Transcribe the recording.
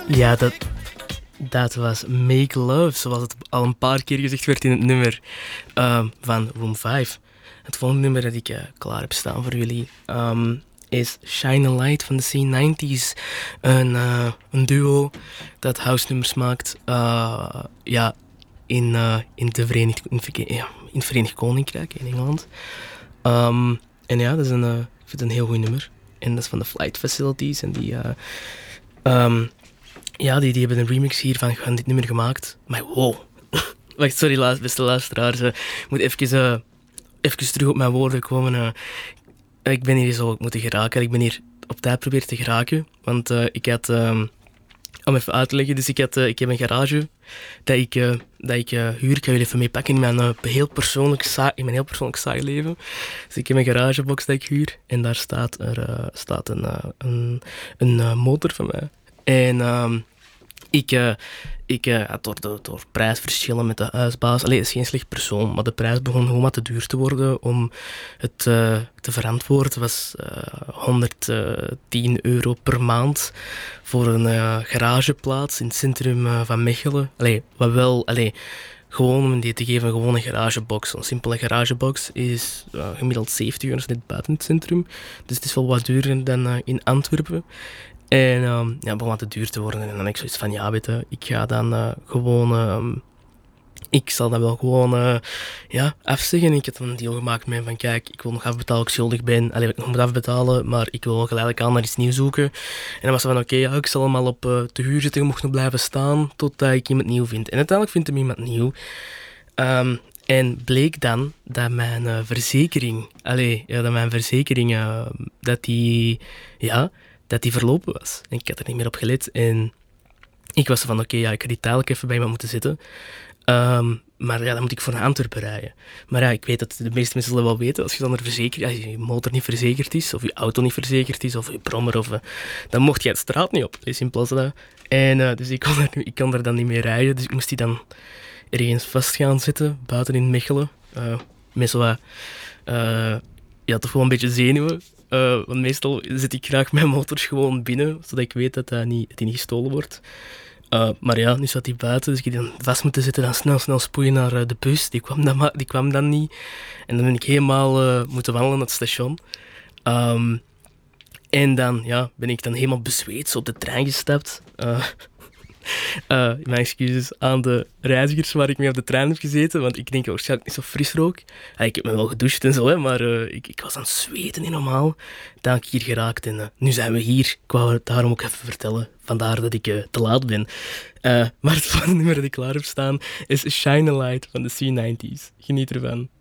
Ja, dat was Make Love, zoals het al een paar keer gezegd werd in het nummer van Room 5. Het volgende nummer dat ik klaar heb staan voor jullie is Shine a Light van de C90's. Een duo dat house nummers maakt in het Verenigd Koninkrijk, in Engeland. En ja, dat is ik vind het een heel goed nummer. En dat is van de Flight Facilities. En die hebben een remix hiervan van dit nummer gemaakt. Maar wow. Wacht, sorry beste luisteraars. Ik moet even terug op mijn woorden komen. Ik ben hier zo moeten geraken. Ik ben hier op tijd proberen te geraken. Want ik had... om even uit te leggen, dus ik heb een garage dat ik huur. Ik ga jullie even meepakken in mijn heel persoonlijk saai leven. Dus ik heb een garagebox dat ik huur. En daar staat een motor van mij. En ik had door prijsverschillen met de huisbaas... Allee, het is geen slecht persoon, maar de prijs begon gewoon wat te duur te worden om het te verantwoorden. Het was €110 per maand voor een garageplaats in het centrum van Mechelen. Gewoon om die te geven, gewoon een garagebox. Een simpele garagebox is gemiddeld €70 net buiten het centrum. Dus het is wel wat duurder dan in Antwerpen. En het begon wat te duur te worden. En dan heb ik zoiets van, ja, weet je, ik ga dan ik zal dat wel gewoon afzeggen. Ik had een deal gemaakt met van, kijk, ik wil nog afbetalen, ik schuldig ben. Allee, ik moet afbetalen, maar ik wil geleidelijk aan naar iets nieuws zoeken. En dan was het van, oké, ik zal hem al op te huur zitten. Je mocht nog blijven staan totdat ik iemand nieuw vind. En uiteindelijk vind ik iemand nieuw. En bleek dan dat mijn verzekering, dat die verlopen was. En ik had er niet meer op gelet. En ik was van, oké, ik ga die tijdelijk even bij me moeten zitten. Maar ja, dan moet ik voor naar Antwerpen rijden. Maar ja, ik weet dat de meeste mensen zullen wel weten, als je dan als je motor niet verzekerd is, of je auto niet verzekerd is, of je brommer, dan mocht je het straat niet op. Simpel als dat. En dus ik kon er dan niet meer rijden. Dus ik moest die dan ergens vast gaan zitten, buiten in Mechelen. Met zo wat, toch gewoon een beetje zenuwen. Want meestal zet ik graag mijn motors gewoon binnen, zodat ik weet dat die niet gestolen wordt. Maar ja, nu zat hij buiten, dus ik heb die dan vast moeten zitten, dan snel spoeien naar de bus. Die kwam dan niet. En dan ben ik helemaal moeten wandelen naar het station. En dan ben ik dan helemaal bezweet op de trein gestapt. Mijn excuses aan de reizigers waar ik mee op de trein heb gezeten, want ik denk dat waarschijnlijk niet zo fris rook. Ik heb me wel gedoucht en zo, maar ik was aan het zweten, niet normaal. Dan heb ik hier geraakt en nu zijn we hier. Ik wou het daarom ook even vertellen, vandaar dat ik te laat ben. Maar het volgende nummer dat ik klaar heb staan is Shine a Light van de C90's. Geniet ervan.